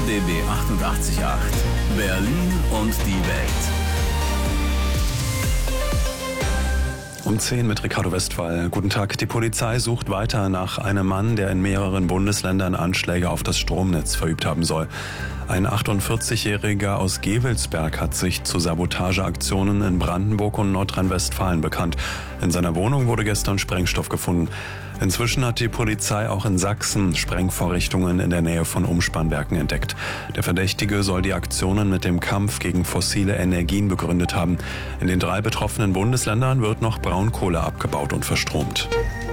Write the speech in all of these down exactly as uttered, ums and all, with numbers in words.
B B achtundachtzig Komma acht. Berlin und die Welt. Um zehn mit Ricardo Westphal. Guten Tag. Die Polizei sucht weiter nach einem Mann, der in mehreren Bundesländern Anschläge auf das Stromnetz verübt haben soll. Ein achtundvierzigjähriger aus Gevelsberg hat sich zu Sabotageaktionen in Brandenburg und Nordrhein-Westfalen bekannt. In seiner Wohnung wurde gestern Sprengstoff gefunden. Inzwischen hat die Polizei auch in Sachsen Sprengvorrichtungen in der Nähe von Umspannwerken entdeckt. Der Verdächtige soll die Aktionen mit dem Kampf gegen fossile Energien begründet haben. In den drei betroffenen Bundesländern wird noch Braunkohle abgebaut und verstromt.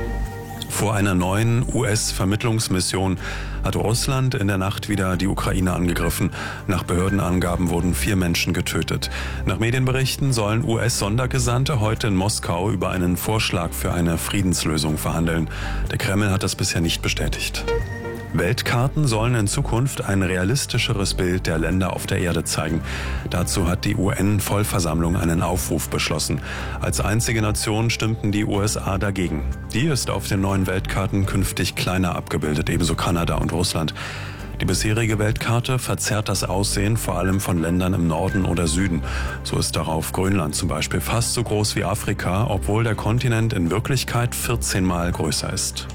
Vor einer neuen U S-Vermittlungsmission hat Russland in der Nacht wieder die Ukraine angegriffen. Nach Behördenangaben wurden vier Menschen getötet. Nach Medienberichten sollen U S-Sondergesandte heute in Moskau über einen Vorschlag für eine Friedenslösung verhandeln. Der Kreml hat das bisher nicht bestätigt. Weltkarten sollen in Zukunft ein realistischeres Bild der Länder auf der Erde zeigen. Dazu hat die U N-Vollversammlung einen Aufruf beschlossen. Als einzige Nation stimmten die U S A dagegen. Die ist auf den neuen Weltkarten künftig kleiner abgebildet, ebenso Kanada und Russland. Die bisherige Weltkarte verzerrt das Aussehen vor allem von Ländern im Norden oder Süden. So ist darauf Grönland zum Beispiel fast so groß wie Afrika, obwohl der Kontinent in Wirklichkeit vierzehn Mal größer ist.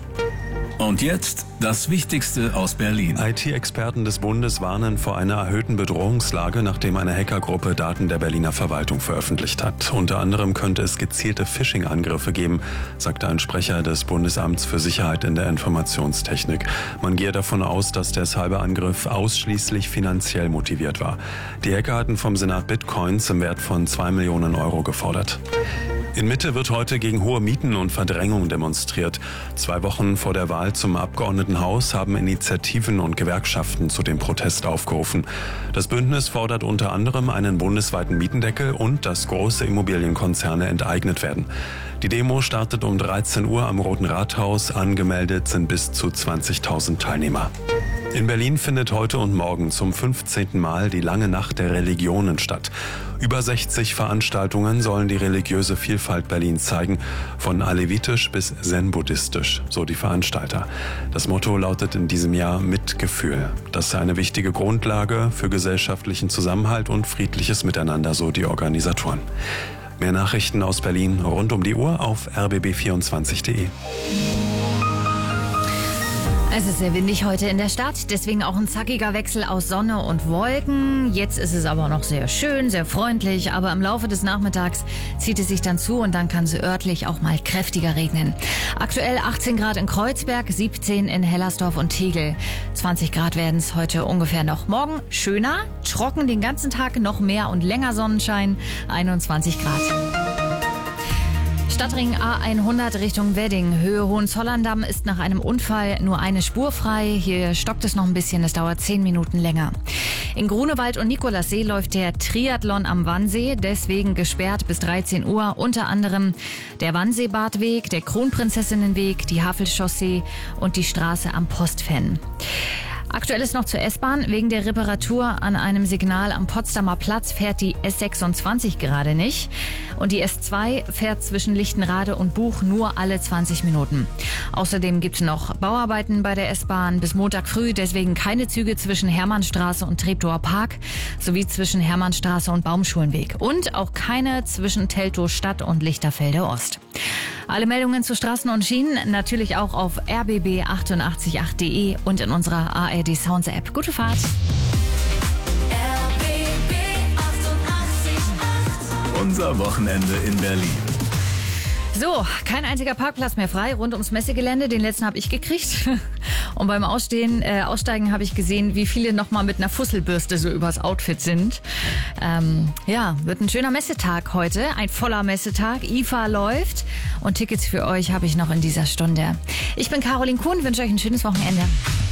Und jetzt das Wichtigste aus Berlin. I T-Experten des Bundes warnen vor einer erhöhten Bedrohungslage, nachdem eine Hackergruppe Daten der Berliner Verwaltung veröffentlicht hat. Unter anderem könnte es gezielte Phishing-Angriffe geben, sagte ein Sprecher des Bundesamts für Sicherheit in der Informationstechnik. Man gehe davon aus, dass der Cyberangriff ausschließlich finanziell motiviert war. Die Hacker hatten vom Senat Bitcoins im Wert von zwei Millionen Euro gefordert. In Mitte wird heute gegen hohe Mieten und Verdrängung demonstriert. Zwei Wochen vor der Wahl zum Abgeordnetenhaus haben Initiativen und Gewerkschaften zu dem Protest aufgerufen. Das Bündnis fordert unter anderem einen bundesweiten Mietendeckel und dass große Immobilienkonzerne enteignet werden. Die Demo startet um dreizehn Uhr am Roten Rathaus. Angemeldet sind bis zu zwanzigtausend Teilnehmer. In Berlin findet heute und morgen zum fünfzehnten Mal die lange Nacht der Religionen statt. Über sechzig Veranstaltungen sollen die religiöse Vielfalt Berlins zeigen, von alevitisch bis zen-buddhistisch, so die Veranstalter. Das Motto lautet in diesem Jahr Mitgefühl. Das sei eine wichtige Grundlage für gesellschaftlichen Zusammenhalt und friedliches Miteinander, so die Organisatoren. Mehr Nachrichten aus Berlin rund um die Uhr auf r b b vierundzwanzig punkt d e. Es ist sehr windig heute in der Stadt, deswegen auch ein zackiger Wechsel aus Sonne und Wolken. Jetzt ist es aber noch sehr schön, sehr freundlich, aber im Laufe des Nachmittags zieht es sich dann zu und dann kann es örtlich auch mal kräftiger regnen. Aktuell achtzehn Grad in Kreuzberg, siebzehn in Hellersdorf und Tegel. zwanzig Grad werden es heute ungefähr noch. Morgen schöner, trocken den ganzen Tag, noch mehr und länger Sonnenschein, einundzwanzig Grad. Stadtring A hundert Richtung Wedding. Höhe Hohenzollern-Damm ist nach einem Unfall nur eine Spur frei. Hier stockt es noch ein bisschen, es dauert zehn Minuten länger. In Grunewald und Nikolassee läuft der Triathlon am Wannsee, deswegen gesperrt bis dreizehn Uhr. Unter anderem der Wannseebadweg, der Kronprinzessinnenweg, die Havelchaussee und die Straße am Postfenn. Aktuell ist noch zur S-Bahn. Wegen der Reparatur an einem Signal am Potsdamer Platz fährt die S sechsundzwanzig gerade nicht. Und die S zwei fährt zwischen Lichtenrade und Buch nur alle zwanzig Minuten. Außerdem gibt es noch Bauarbeiten bei der S-Bahn bis Montag früh. Deswegen keine Züge zwischen Hermannstraße und Treptower Park sowie zwischen Hermannstraße und Baumschulenweg. Und auch keine zwischen Teltow Stadt und Lichterfelde Ost. Alle Meldungen zu Straßen und Schienen natürlich auch auf r b b achtundachtzig punkt acht punkt d e und in unserer A R D Sounds App. Gute Fahrt! R B B achtundachtzig Komma acht. Unser Wochenende in Berlin. So, kein einziger Parkplatz mehr frei rund ums Messegelände. Den letzten habe ich gekriegt. Und beim Ausstehen, äh, Aussteigen habe ich gesehen, wie viele nochmal mit einer Fusselbürste so übers Outfit sind. Ähm, ja, wird ein schöner Messetag heute. Ein voller Messetag. I F A läuft. Und Tickets für euch habe ich noch in dieser Stunde. Ich bin Caroline Kuhn, wünsche euch ein schönes Wochenende.